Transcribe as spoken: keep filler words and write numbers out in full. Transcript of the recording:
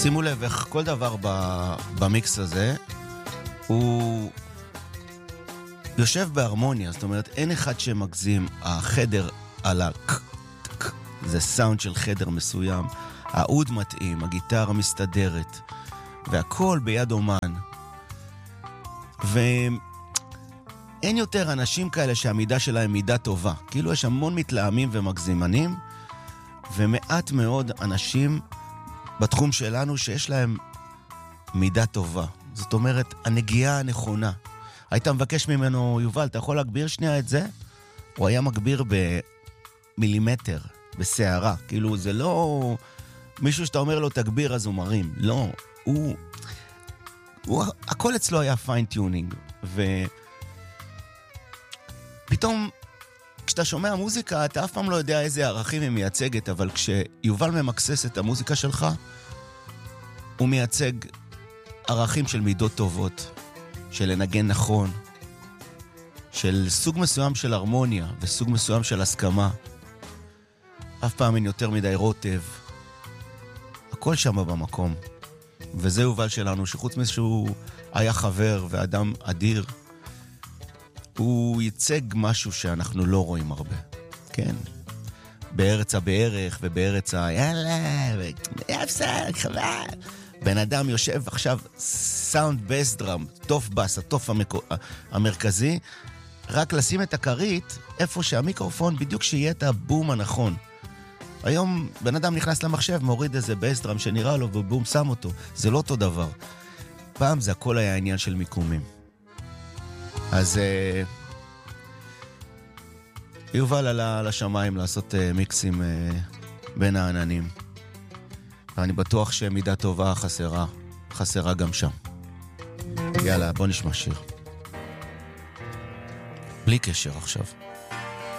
שימו לב איך כל דבר במיקס הזה הוא יושב בהרמוניה, זאת אומרת אין אחד שמגזים. החדר על הק, זה סאונד של חדר מסוים, העוד מתאים, הגיטרה מסתדרת, והכל ביד אומן. ואין יותר אנשים כאלה שהמידה שלהם מידה טובה. כאילו יש המון מתלהמים ומגזימנים, ומעט מאוד אנשים בתחום שלנו שיש להם מידה טובה. זאת אומרת, הנגיעה הנכונה. היית מבקש ממנו, יובל, אתה יכול להגביר שנייה את זה? הוא היה מגביר במילימטר, בסערה. כאילו, זה לא מישהו שאתה אומר לו, תגביר, אז הוא מרים. לא, הוא... הוא... הכל אצלו היה פיין-טיונינג. ופתאום, כשאתה שומע מוזיקה, אתה אף פעם לא יודע איזה ערכים היא מייצגת, אבל כשיובל ממקסס את המוזיקה שלך, הוא מייצג ערכים של מידות טובות, של לנגן נכון, של סוג מסוים של הרמוניה וסוג מסוים של הסכמה. אף פעם אין יותר מדי רוטב. הכל שם במקום. וזה יובל שלנו, שחוץ מזה שהוא היה חבר ואדם אדיר, הוא ייצג משהו שאנחנו לא רואים הרבה. כן. בארץ הבערך ובארץ ה... יאללה, יפסק, חבל. בן אדם יושב עכשיו, סאונד בייס דראם, טוף בס, הטוף המקו... המרכזי, רק לשים את הקרית איפה שהמיקרופון בדיוק שיהיה את הבום הנכון. היום בן אדם נכנס למחשב, מוריד איזה בייס דראם שנראה לו ובום שם אותו. זה לא אותו דבר. פעם זה הכל היה עניין של מיקומים. אז uh, יובל עלה לשמיים לעשות uh, מיקסים uh, בין העננים. ואני בטוח שמידה טובה חסרה, חסרה גם שם. יאללה, בוא נשמע שיר. בלי קשר עכשיו.